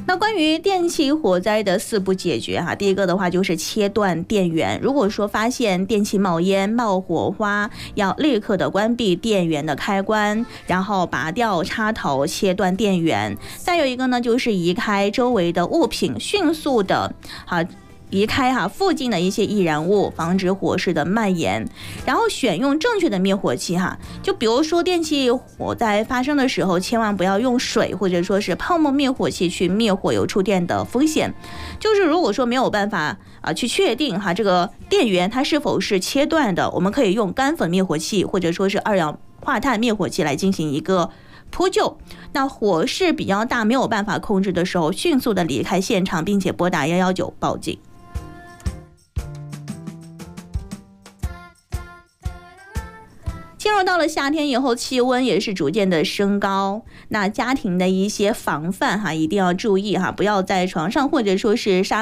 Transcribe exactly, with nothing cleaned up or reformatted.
那关于电器火灾的四步解决哈，第一个的话就是切断电源。如果说发现电器冒烟、冒火花，要立刻的关闭电源的开关，然后拔掉插头，切断电源。再有一个呢，就是移开周围的物品，迅速的好。移开哈附近的一些易燃物，防止火势的蔓延，然后选用正确的灭火器哈。就比如说电器火灾发生的时候，千万不要用水或者说是泡沫灭火器去灭火有触电的风险。就是如果说没有办法啊去确定哈这个电源它是否是切断的，我们可以用干粉灭火器或者说是二氧化碳灭火器来进行一个扑救。那火势比较大没有办法控制的时候，迅速的离开现场，并且拨打一一九报警。进入到了夏天以后，气温也是逐渐的升高，那家庭的一些防范哈，一定要注意哈，不要在床上或者说是沙